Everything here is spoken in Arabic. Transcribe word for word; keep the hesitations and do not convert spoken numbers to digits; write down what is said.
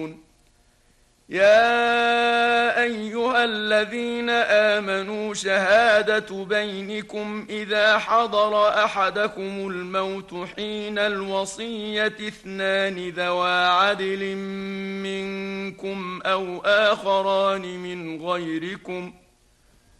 يا أيها الذين آمنوا شهادة بينكم إذا حضر أحدكم الموت حين الوصية اثنان ذوى عدل منكم أو آخران من غيركم